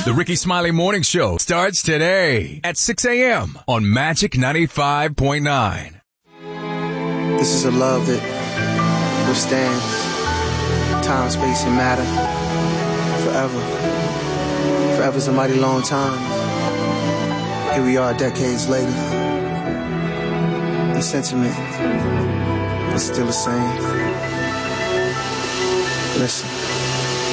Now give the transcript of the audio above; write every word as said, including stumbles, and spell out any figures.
The Ricky Smiley Morning Show starts today at six a.m. on Magic ninety-five point nine. This is a love that withstands time, space, and matter forever. Forever's a mighty long time. Here we are decades later. The sentiment is still the same. Listen.